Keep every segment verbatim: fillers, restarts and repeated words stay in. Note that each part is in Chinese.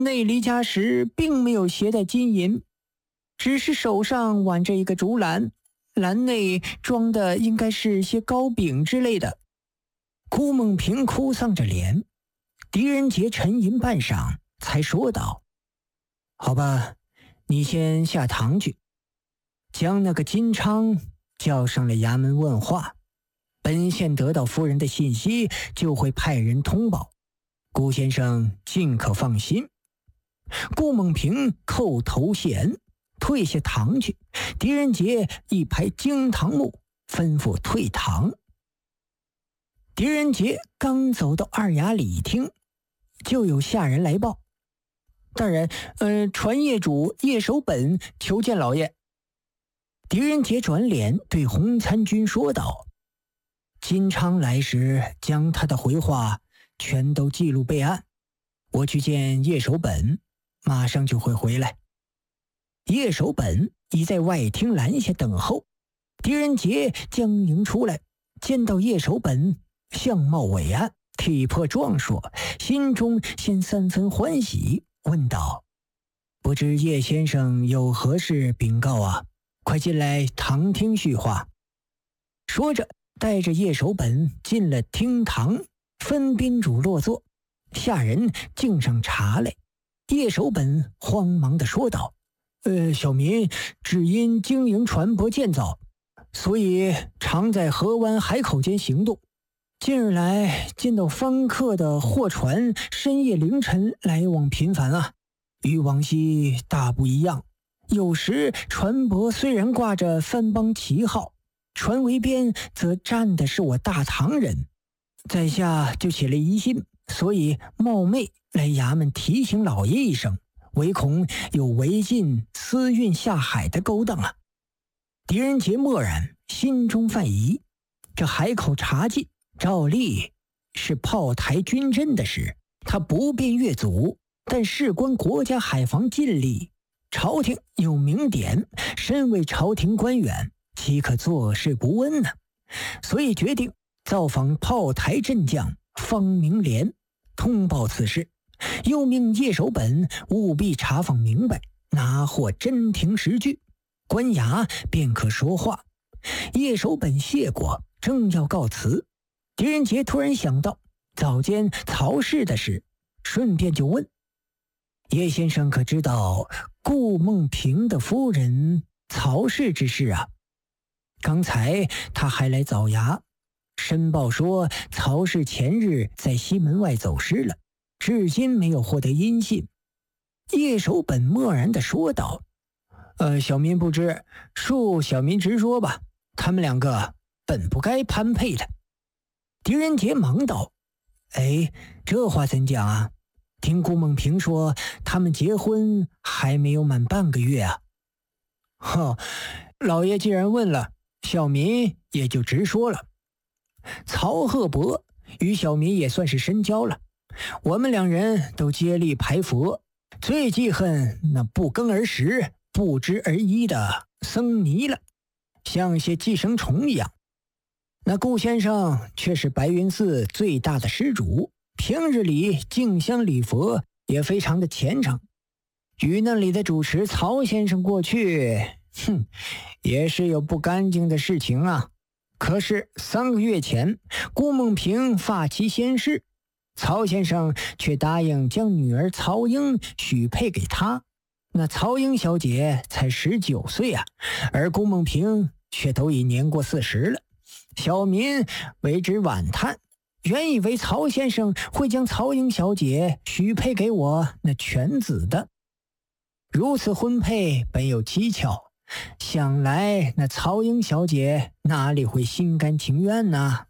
内离家时并没有携带金银，只是手上挽着一个竹篮，篮内装的应该是些糕饼之类的。顾梦平哭丧着脸，狄仁杰沉吟半晌，才说道：“好吧，你先下堂去，将那个金昌叫上了衙门问话。本县得到夫人的信息，就会派人通报。顾先生尽可放心。”顾梦平叩头谢恩，退下堂去。狄仁杰一拍惊堂木，吩咐退堂。狄仁杰刚走到二衙里厅，就有下人来报：“大人，呃，传业主叶守本求见老爷。”狄仁杰转脸对洪参军说道：“金昌来时，将他的回话全都记录备案。我去见叶守本，马上就会回来。”叶守本已在外厅拦下等候。狄仁杰将迎出来，见到叶守本相貌伟岸，体魄壮硕，心中先三分欢喜，问道：“不知叶先生有何事禀告啊？快进来堂听叙话。”说着带着叶守本进了厅堂，分宾主落座，下人敬上茶来。叶守本慌忙地说道：“呃，小民只因经营船舶建造，所以常在河湾海口间行动。近日来见到方客的货船深夜凌晨来往频繁啊，与往昔大不一样。有时船舶虽然挂着番邦旗号，船桅边则站的是我大唐人，在下就起了疑心，所以冒昧来衙门提醒老爷一声，唯恐有违禁私运下海的勾当啊。”狄仁杰默然，心中犯疑，这海口查禁照例是炮台军阵的事，他不便越阻，但事关国家海防禁令，朝廷有明典，身为朝廷官员，岂可坐视不闻呢？所以决定造访炮台镇将方明廉，通报此事，又命叶守本务必查访明白，拿获真凭实据，官衙便可说话。叶守本谢过，正要告辞，狄仁杰突然想到早间曹氏的事，顺便就问：“叶先生可知道顾梦平的夫人曹氏之事啊？刚才他还来早衙申报说，曹氏前日在西门外走失了，至今没有获得音信。”叶守本默然地说道：“呃，小民不知，恕小民直说吧，他们两个本不该攀配的。”狄仁杰忙道：“哎，这话怎讲啊？听顾梦平说，他们结婚还没有满半个月啊。”“呵，老爷既然问了，小民也就直说了。曹鹤伯与小民也算是深交了，我们两人都接力排佛，最记恨那不耕而食、不知而依的僧尼了，像些寄生虫一样。那顾先生却是白云寺最大的施主，平日里敬香礼佛也非常的虔诚，与那里的主持曹先生过去，哼，也是有不干净的事情啊。可是三个月前，顾梦平发妻先逝，曹先生却答应将女儿曹英许配给他。那曹英小姐才十九岁啊，而顾梦平却都已年过四十了。小民为之惋叹，原以为曹先生会将曹英小姐许配给我那犬子的。如此婚配本有蹊跷，想来那曹英小姐哪里会心甘情愿呢？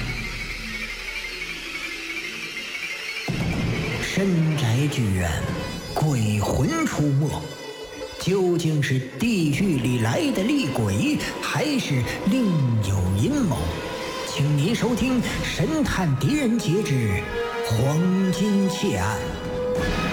深宅剧院，鬼魂出没，究竟是地狱里来的厉鬼，还是另有阴谋？请您收听《神探狄仁杰之黄金窃案》。